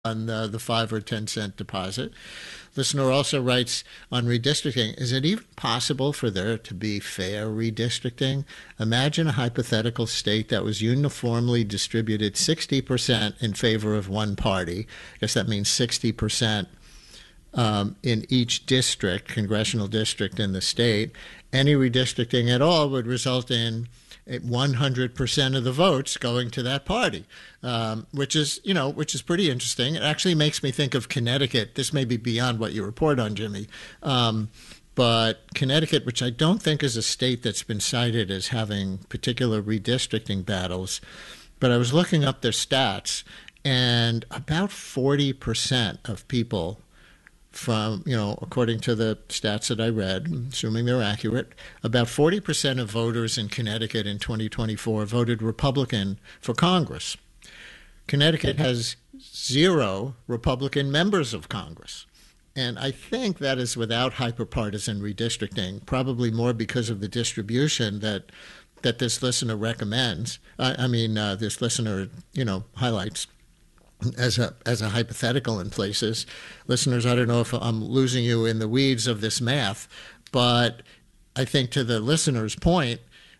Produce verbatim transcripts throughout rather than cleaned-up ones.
on the, the five or ten cent deposit. Listener also writes on redistricting, is it even possible for there to be fair redistricting? Imagine a hypothetical state that was uniformly distributed sixty percent in favor of one party. I guess that means sixty percent um, in each district, congressional district in the state. Any redistricting at all would result in one hundred percent of the votes going to that party, um, which is, you know, which is pretty interesting. It actually makes me think of Connecticut. This may be beyond what you report on, Jimmy, um, but Connecticut, which I don't think is a state that's been cited as having particular redistricting battles, but I was looking up their stats, and about forty percent of people from, you know, according to the stats that I read, assuming they're accurate, about forty percent of voters in Connecticut in twenty twenty-four voted Republican for Congress. Connecticut has zero Republican members of Congress. And I think that is without hyperpartisan redistricting, probably more because of the distribution that that this listener recommends. I, I mean, uh, this listener, you know, highlights. As a as a hypothetical in places. Listeners, I don't know if I'm losing you in the weeds of this math, but I think to the listener's point,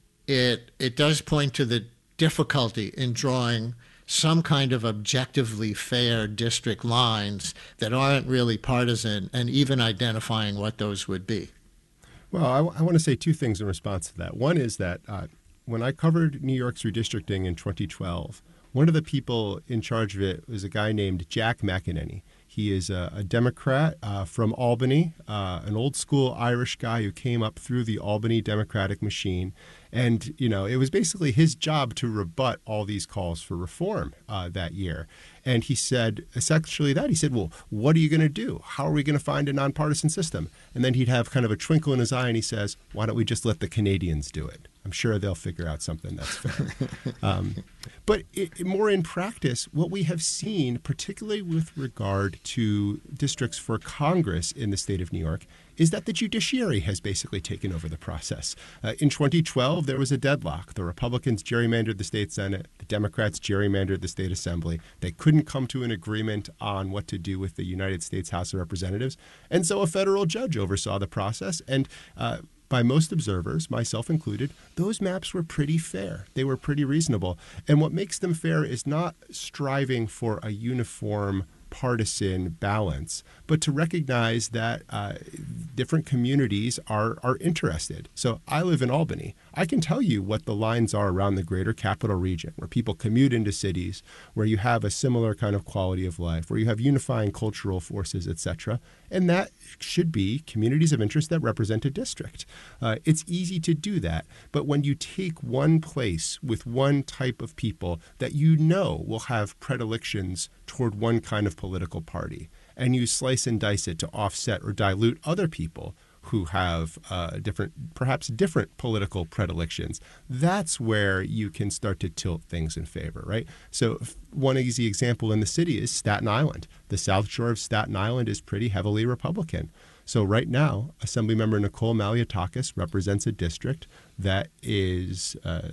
it it does point to the difficulty in drawing some kind of objectively fair district lines that aren't really partisan, and even identifying what those would be. Well, I, w- I want to say two things in response to that. One is that uh, when I covered New York's redistricting in twenty twelve, one of the people in charge of it was a guy named Jack McEnany. He is a, a Democrat uh, from Albany, uh, an old school Irish guy who came up through the Albany Democratic machine. And, you know, it was basically his job to rebut all these calls for reform uh, that year. And he said essentially that. He said, well, what are you going to do? How are we going to find a nonpartisan system? And then he'd have kind of a twinkle in his eye and he says, why don't we just let the Canadians do it? I'm sure they'll figure out something that's fair. um, but it, more in practice, what we have seen, particularly with regard to districts for Congress in the state of New York, is that the judiciary has basically taken over the process. Uh, in twenty twelve, there was a deadlock. The Republicans gerrymandered the state Senate. The Democrats gerrymandered the state Assembly. They couldn't come to an agreement on what to do with the United States House of Representatives. And so a federal judge oversaw the process. And uh, by most observers, myself included, those maps were pretty fair. They were pretty reasonable. And what makes them fair is not striving for a uniform partisan balance, but to recognize that uh, different communities are are interested. So I live in Albany. I can tell you what the lines are around the greater capital region, where people commute into cities, where you have a similar kind of quality of life, where you have unifying cultural forces, et cetera. And that should be communities of interest that represent a district. Uh, it's easy to do that. But when you take one place with one type of people that you know will have predilections toward one kind of political party, and you slice and dice it to offset or dilute other people who have uh, different, perhaps different political predilections, that's where you can start to tilt things in favor, right? So one easy example in the city is Staten Island. The South Shore of Staten Island is pretty heavily Republican. So right now, Assemblymember Nicole Malliotakis represents a district that is uh,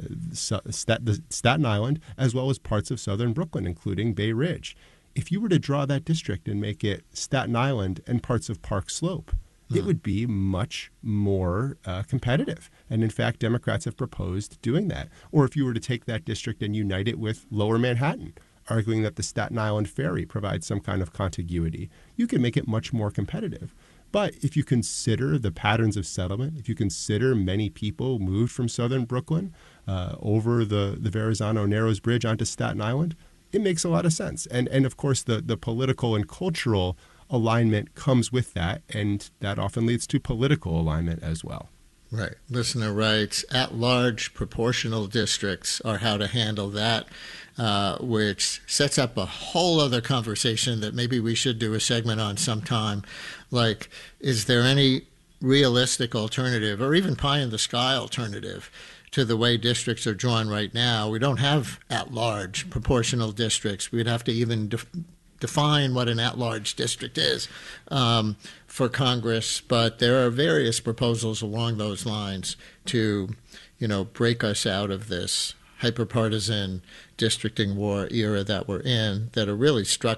Staten Island, as well as parts of southern Brooklyn, including Bay Ridge. If you were to draw that district and make it Staten Island and parts of Park Slope, it would be much more uh, competitive. And in fact, Democrats have proposed doing that. Or if you were to take that district and unite it with Lower Manhattan, arguing that the Staten Island Ferry provides some kind of contiguity, you can make it much more competitive. But if you consider the patterns of settlement, if you consider many people moved from southern Brooklyn uh, over the, the Verrazano Narrows Bridge onto Staten Island, it makes a lot of sense. And, and of course, the, the political and cultural alignment comes with that, and that often leads to political alignment as well. Right. Listener writes, at-large proportional districts are how to handle that, uh, which sets up a whole other conversation that maybe we should do a segment on sometime. Like, is there any realistic alternative, or even pie-in-the-sky alternative, to the way districts are drawn right now? We don't have at-large proportional districts. We'd have to even def- define what an at-large district is um, for Congress, but there are various proposals along those lines to, you know, break us out of this hyperpartisan districting war era that we're in that are really structural.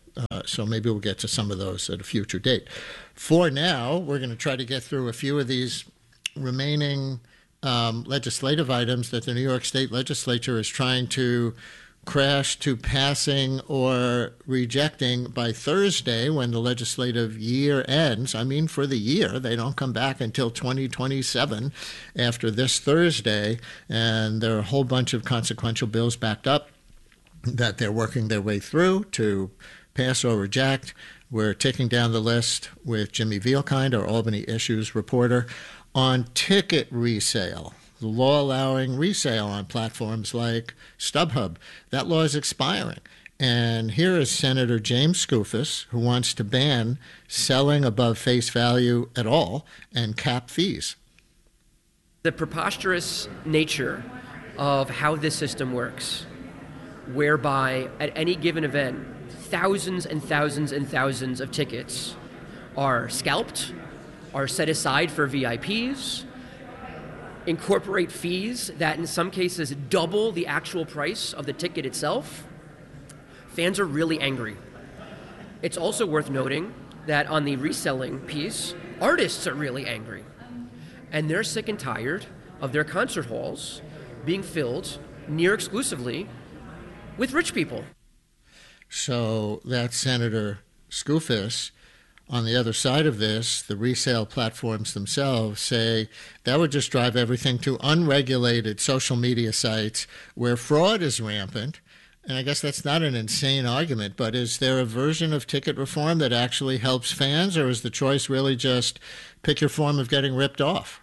Uh, so maybe we'll get to some of those at a future date. For now, we're going to try to get through a few of these remaining um, legislative items that the New York State Legislature is trying to crash to passing or rejecting by Thursday when the legislative year ends. I mean, for the year. They don't come back until twenty twenty-seven after this Thursday. And there are a whole bunch of consequential bills backed up that they're working their way through to pass or reject. We're taking down the list with Jimmy Vielkind, our Albany Issues reporter, on ticket resale. The law allowing resale on platforms like StubHub. That law is expiring. And here is Senator James Skoufis, who wants to ban selling above face value at all and cap fees. The preposterous nature of how this system works, whereby at any given event, thousands and thousands and thousands of tickets are scalped, are set aside for V I Ps, incorporate fees that in some cases double the actual price of the ticket itself. Fans are really angry. It's also worth noting that on the reselling piece, artists are really angry. And they're sick and tired of their concert halls being filled near exclusively with rich people. So that's Senator Skoufis. On the other side of this, the resale platforms themselves say that would just drive everything to unregulated social media sites where fraud is rampant. And I guess that's not an insane argument, but is there a version of ticket reform that actually helps fans, or is the choice really just pick your form of getting ripped off?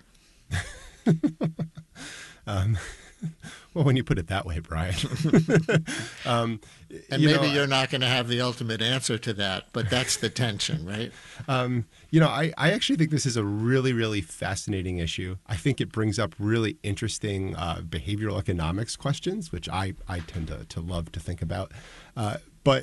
um, well, when you put it that way, Brian. um, and you maybe know, you're not going to have the ultimate answer to that, but that's the tension, right? Um, you know, I, I actually think this is a really, really fascinating issue. I think it brings up really interesting uh, behavioral economics questions, which I, I tend to, to love to think about. Uh, but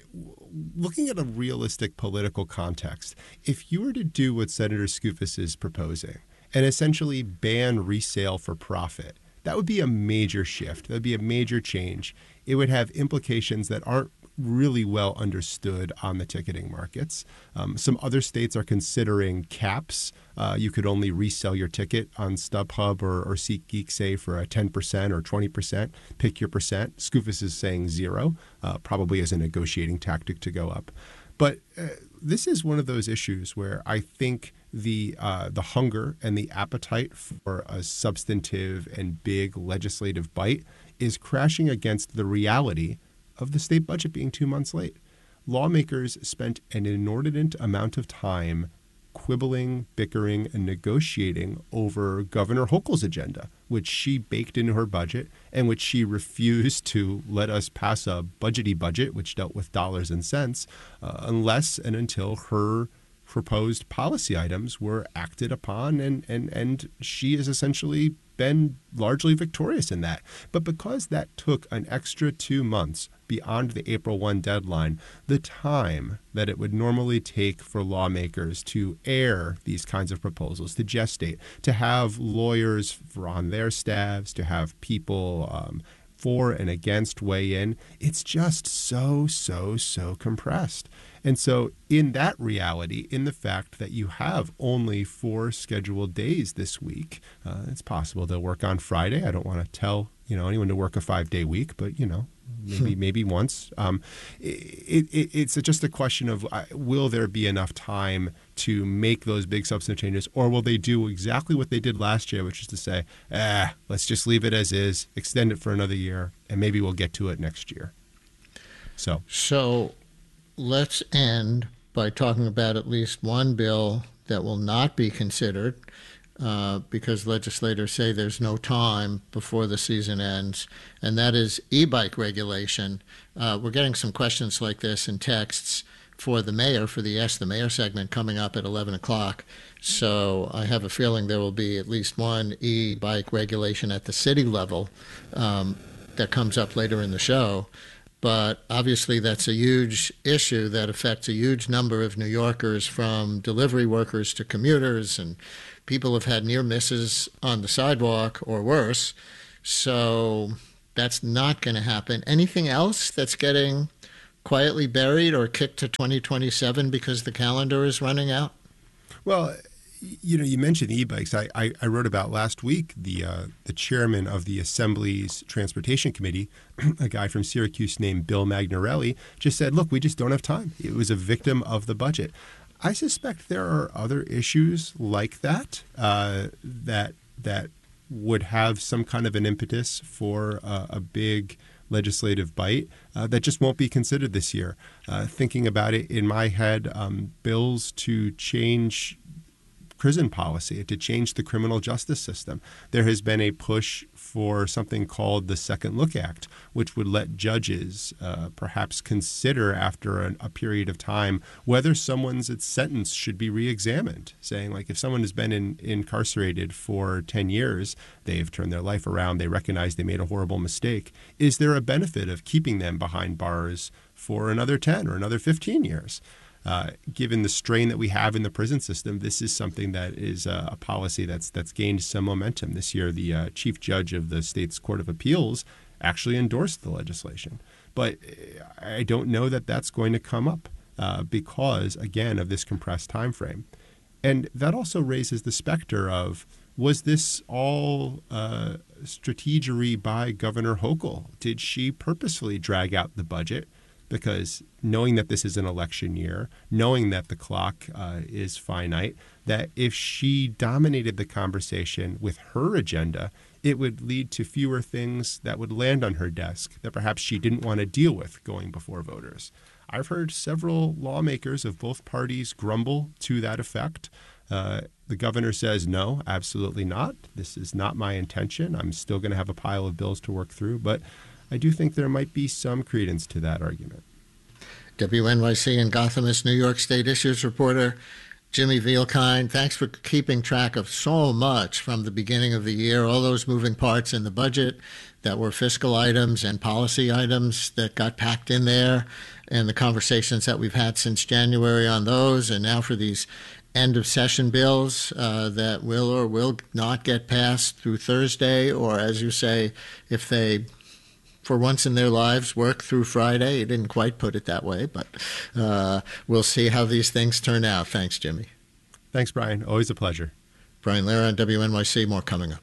looking at a realistic political context, if you were to do what Senator Skoufis is proposing and essentially ban resale for profit, that would be a major shift. That would be a major change. It would have implications that aren't really well understood on the ticketing markets. Um, some other states are considering caps. Uh, you could only resell your ticket on StubHub or, or SeatGeek, say, for a ten percent or twenty percent. Pick your percent. Skoufis is saying zero, uh, probably as a negotiating tactic to go up. But uh, this is one of those issues where I think the uh, the hunger and the appetite for a substantive and big legislative bite is crashing against the reality of the state budget being two months late. Lawmakers spent an inordinate amount of time quibbling, bickering, and negotiating over Governor Hochul's agenda, which she baked into her budget and which she refused to let us pass a budgety budget, which dealt with dollars and cents, uh, unless and until her proposed policy items were acted upon, and, and, and she has essentially been largely victorious in that. But because that took an extra two months beyond the April first deadline, the time that it would normally take for lawmakers to air these kinds of proposals, to gestate, to have lawyers on their staffs, to have people um, for and against weigh in, it's just so, so, so compressed. And so in that reality, in the fact that you have only four scheduled days this week, uh, it's possible they'll work on Friday. I don't want to tell you know anyone to work a five-day week, but you know maybe maybe once. Um, it, it, it's just a question of uh, will there be enough time to make those big substantive changes, or will they do exactly what they did last year, which is to say, ah, let's just leave it as is, extend it for another year, and maybe we'll get to it next year. So So. Let's end by talking about at least one bill that will not be considered uh, because legislators say there's no time before the season ends, and that is e-bike regulation. Uh, we're getting some questions like this in texts for the mayor, for the Ask the Mayor segment coming up at eleven o'clock. So I have a feeling there will be at least one e-bike regulation at the city level um, that comes up later in the show. But obviously that's a huge issue that affects a huge number of New Yorkers, from delivery workers to commuters, and people have had near misses on the sidewalk or worse. So that's not going to happen. Anything else that's getting quietly buried or kicked to twenty twenty-seven because the calendar is running out? Well, you know, you mentioned e-bikes. I, I, I wrote about last week the uh, the chairman of the Assembly's Transportation Committee, a guy from Syracuse named Bill Magnarelli, just said, look, we just don't have time. It was a victim of the budget. I suspect there are other issues like that uh, that that would have some kind of an impetus for uh, a big legislative bite uh, that just won't be considered this year. Uh, thinking about it in my head, um, bills to change prison policy, to change the criminal justice system. There has been a push for something called the Second Look Act, which would let judges uh, perhaps consider after an, a period of time whether someone's sentence should be reexamined, saying like if someone has been in, incarcerated for ten years, they've turned their life around, they recognize they made a horrible mistake, is there a benefit of keeping them behind bars for another ten or another fifteen years? Uh, given the strain that we have in the prison system, this is something that is uh, a policy that's that's gained some momentum. This year, the uh, chief judge of the state's Court of Appeals actually endorsed the legislation. But I don't know that that's going to come up uh, because, again, of this compressed time frame. And that also raises the specter of, was this all uh, strategery by Governor Hochul? Did she purposefully drag out the budget? Because knowing that this is an election year, knowing that the clock uh, is finite, that if she dominated the conversation with her agenda, it would lead to fewer things that would land on her desk that perhaps she didn't want to deal with going before voters. I've heard several lawmakers of both parties grumble to that effect. Uh, the governor says, no, absolutely not. This is not my intention. I'm still going to have a pile of bills to work through. But I do think there might be some credence to that argument. W N Y C and Gothamist New York State Issues reporter Jimmy Vielkind, thanks for keeping track of so much from the beginning of the year, all those moving parts in the budget that were fiscal items and policy items that got packed in there, and the conversations that we've had since January on those, and now for these end of session bills uh, that will or will not get passed through Thursday, or as you say, if they for once in their lives work through Friday. You didn't quite put it that way, but uh, we'll see how these things turn out. Thanks, Jimmy. Thanks, Brian. Always a pleasure. Brian Lehrer on W N Y C. More coming up.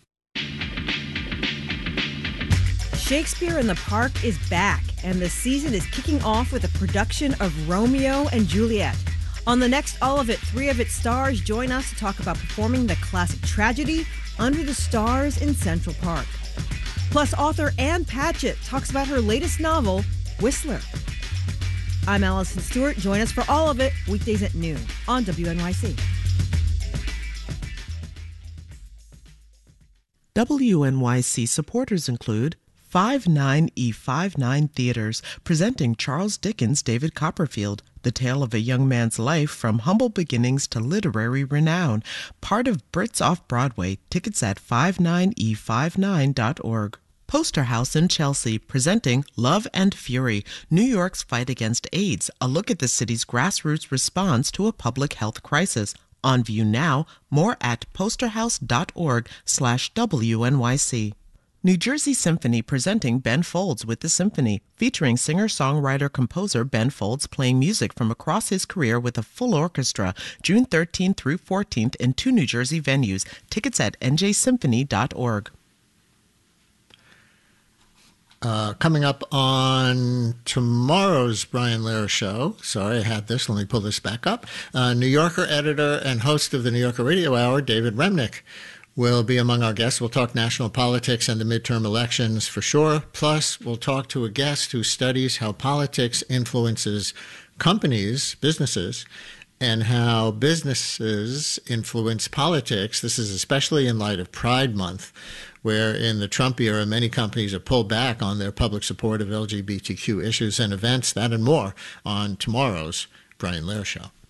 Shakespeare in the Park is back, and the season is kicking off with a production of Romeo and Juliet. On the next All of It, three of its stars join us to talk about performing the classic tragedy Under the Stars in Central Park. Plus, author Ann Patchett talks about her latest novel, Whistler. I'm Allison Stewart. Join us for All of It, weekdays at noon on W N Y C. W N Y C supporters include five nine E fifty-nine Theaters, presenting Charles Dickens' David Copperfield, the tale of a young man's life from humble beginnings to literary renown. Part of Brits Off-Broadway. Tickets at five nine E fifty-nine dot org. Poster House in Chelsea, presenting Love and Fury, New York's Fight Against AIDS, a look at the city's grassroots response to a public health crisis. On view now, more at posterhouse.org slash WNYC. New Jersey Symphony presenting Ben Folds with the Symphony, featuring singer-songwriter-composer Ben Folds playing music from across his career with a full orchestra, June thirteenth through fourteenth in two New Jersey venues. Tickets at N J symphony dot org. Uh, coming up on tomorrow's Brian Lehrer show, sorry I had this, let me pull this back up, uh, New Yorker editor and host of the New Yorker Radio Hour, David Remnick, will be among our guests. We'll talk national politics and the midterm elections for sure. Plus, we'll talk to a guest who studies how politics influences companies, businesses, and how businesses influence politics. This is especially in light of Pride Month, where in the Trump era, many companies have pulled back on their public support of L G B T Q issues and events. That and more on tomorrow's Brian Lehrer Show.